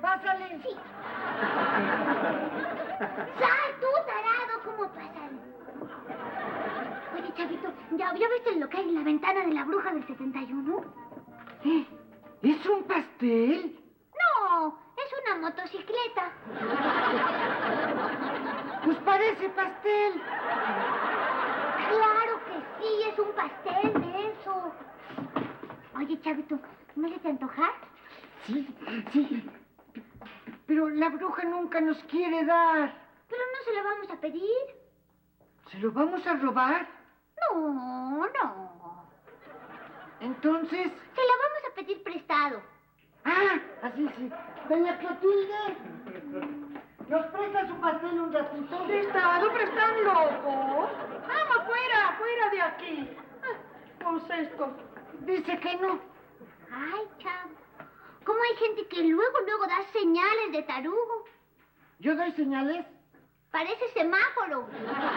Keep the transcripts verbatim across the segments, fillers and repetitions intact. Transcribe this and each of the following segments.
Pásale. Sí. ¡Sal, tú, tarado! ¿Cómo pásale? Oye, Chavito, ¿ya, ¿ya viste lo que hay en la ventana de la bruja del setenta y uno? ¿Eh? ¿Es un pastel? No, es una motocicleta. Pues parece pastel. Claro que sí, es un pastel de eso. Oye, Chavito, ¿no se te antoja? Sí, sí. Pero la bruja nunca nos quiere dar. Pero no se lo vamos a pedir. ¿Se lo vamos a robar? No, no. Entonces... Se lo vamos a pedir prestado. Ah, así sí. Doña Clotilde, ¿nos presta su pastel un ratito? Prestado, pero están locos. Vamos, fuera, fuera de aquí. Ah, pues esto. Dice que no. Ay, Chavo. ¿Cómo hay gente que luego, luego da señales de tarugo? ¿Yo doy señales? Parece semáforo.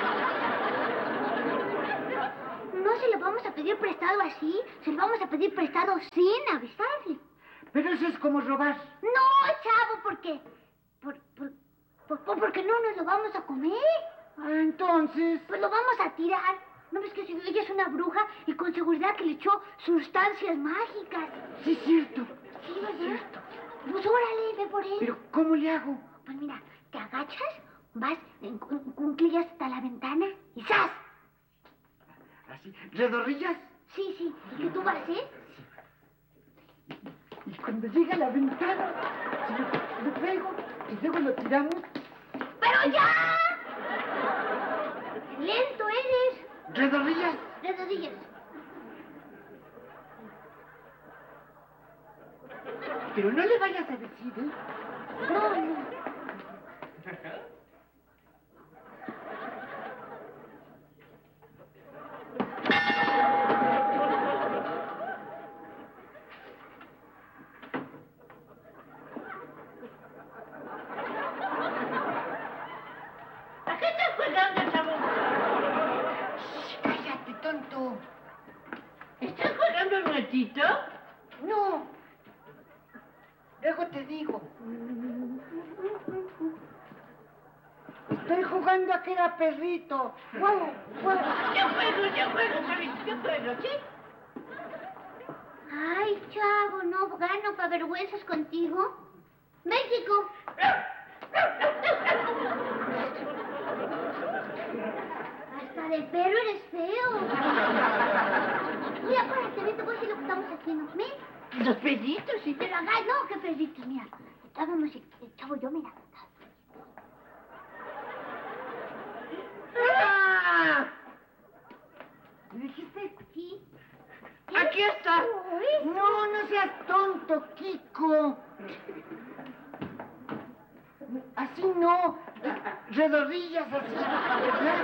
No se lo vamos a pedir prestado así. Se lo vamos a pedir prestado sin avisarle. Pero eso es como robar. No, Chavo, ¿por qué? Por, por, por, por- porque no nos lo vamos a comer. Ah, entonces... Pues lo vamos a tirar. ¿No ves que si ella es una bruja y con seguridad que le echó sustancias mágicas? Sí, es cierto. Sí, ¿verdad? Pues órale, ve por él. Pero ¿cómo le hago? Pues mira, te agachas, vas, en- cu- cunclillas hasta la ventana y ¡zas! Así, ¿redorrillas? Sí, sí. ¿Y qué tú vas a hacer? Y cuando llega a la ventana, si lo, lo pego y luego lo tiramos. ¡Pero ya! ¡Lento eres! ¿Redorrillas? De rodillas. Pero no le vayas a decir, ¿eh? No, no. ¿A qué estás jugando, chavo? Shh, cállate, tonto. ¿Estás jugando un ratito? No. Luego te digo. Estoy jugando a que era perrito. ¡Wow! ¡Wow! Yo juego, yo juego, Chavito, yo juego, ¿sí? Ay, Chavo, no gano para vergüenzas contigo. México. Hasta de perro eres feo. Mira, párate, vete, voy a decir lo que estamos haciendo. Ven. Los perritos, sí. Pero acá, no, qué perritos, mira. Estábamos, el Chavo, yo, mira. ¡Ah! ¿Me dijiste? Sí. Aquí está. Uy, No, no seas tonto, Kiko. Así no. Redorrillas así. ¿Verdad?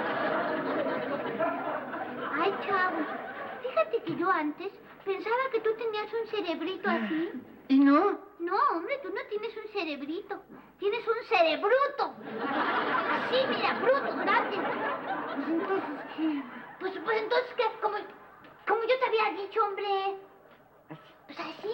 Ay, Chavo, fíjate que yo antes pensaba que tú tenías un cerebrito así. ¿Y no? No, hombre, tú no tienes un cerebrito. Tienes un cerebruto. Así, mira, bruto, grande. Pues entonces, ¿qué? Pues, pues entonces, ¿qué? Como, como yo te había dicho, hombre. Pues así.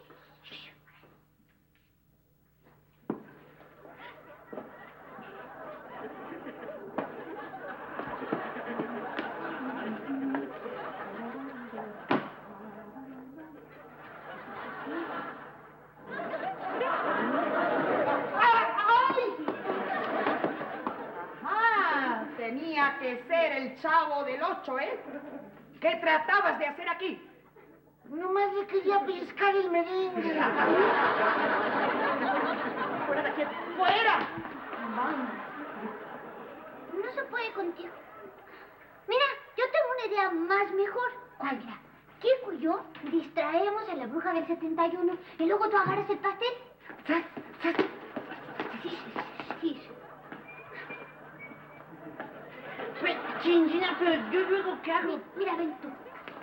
Ah, tenía que ser el Chavo del Ocho, ¿eh? ¿Qué tratabas de hacer aquí? Nomás le quería pellizcar el merengue. ¡Fuera de aquí! ¡Fuera! No se puede contigo. Mira, yo tengo una idea más mejor. ¿Cuál? Mira, Kiko y yo distraemos a la bruja del setenta y uno y luego tú agarras el pastel. ¿Sas? ¿Sas? Sí, sí. Pues, Chinchina, pero yo luego, ¿qué hago? Mira, ven tú.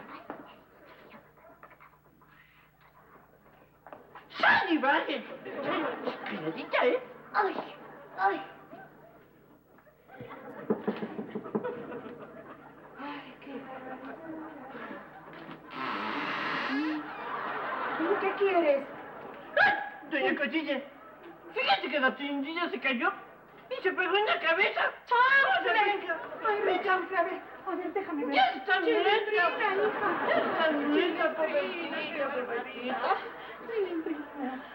¡Sani, vale! Calladita, ¿eh? Ay, ay. Ay, qué... ¿Y qué quieres? ¡Ay! Doña Cotilla, Fíjate que la Chilindrina se cayó y se pegó en la cabeza. ¡Chanfle! Ay, mi chanfle, a ver, a ver, déjame ver. Ya está muerta. Chilindrina, hija. Ya está muerta, pobrecita, pobrecita. Chilindrina.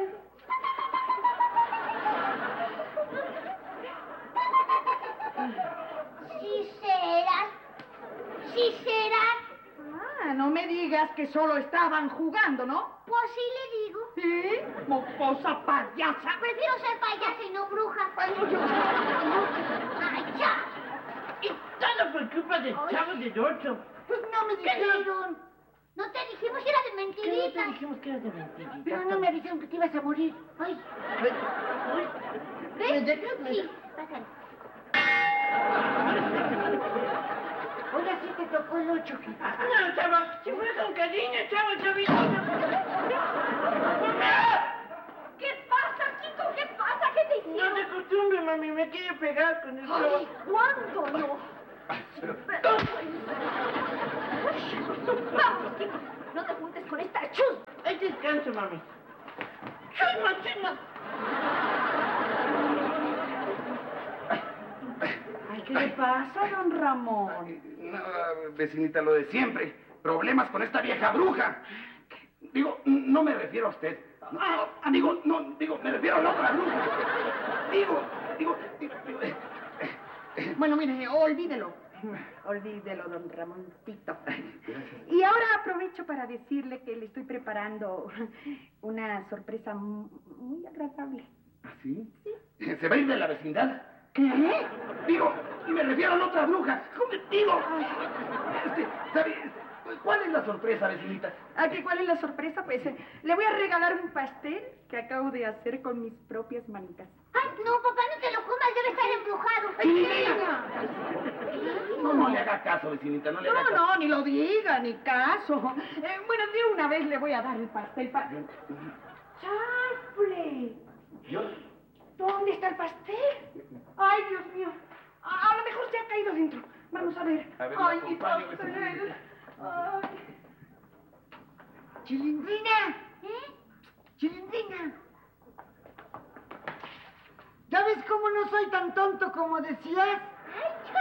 Sí serás. Sí serás. Ah, no me digas que solo estaban jugando, ¿no? Pues sí le digo. ¿Sí? Mocosa payasa. Prefiero ser payasa y no bruja. Ay, no, yo Ay, ya. Y todo por culpa del chavo del ocho. Pues no me dijeron. No te dijimos que era de ¿Qué no mentirita. te dijimos que era de mentirita? Pero no me avisaron que te ibas a morir. Ay, Uy, ¿ves? ¿me dejas? ¿Me Sí, dejas? pásale. Ahora sí te tocó el ocho, jefa. No, chava, si fue con cariño, chava, chavito. ¿Qué pasa, Kiko? ¿Qué pasa? ¿Qué te No hicieron? te acostumbres, mami, me quiere pegar con el chavo. Ay, ¿cuándo no? Vamos, Kiko. No te juntes con esta chus. Ahí descanso, mami. ¡Soy machina! Ay, ¿qué le pasa, don Ramón? No, vecinita, lo de siempre. Problemas con esta vieja bruja. Digo, no me refiero a usted. No, digo, no, digo, me refiero a la otra bruja. Digo, digo, digo, digo, eh, eh, Bueno, mire, olvídelo. Olvídelo, don Ramoncito. Y ahora aprovecho para decirle que le estoy preparando una sorpresa mu- muy agradable. ¿Así? Sí. ¿Se va a ir de la vecindad? ¿Qué? Digo, me refiero a la otra bruja. ¿Cómo? Digo, este, ¿sabe? ¿Cuál es la sorpresa, vecinita? ¿A qué cuál es la sorpresa? Pues eh, le voy a regalar un pastel que acabo de hacer con mis propias manitas. Ay, no, papá, no te lo comas. Debe estar embrujado. ¡Chiquilina! No, no le haga caso, vecinita, no le haga No, caso. no, ni lo diga, ni caso. Eh, bueno, de una vez le voy a dar el pastel para... ¡Chafle! Yo, ¿Dónde está el pastel? Ay, Dios mío. A, a lo mejor se ha caído dentro. Vamos a ver. A ver, Ay, lo mi acompaño, pastel. vecinita. Ay. Chilindrina, ¿Eh? Chilindrina. ¿Ya ves cómo no soy tan tonto como decías?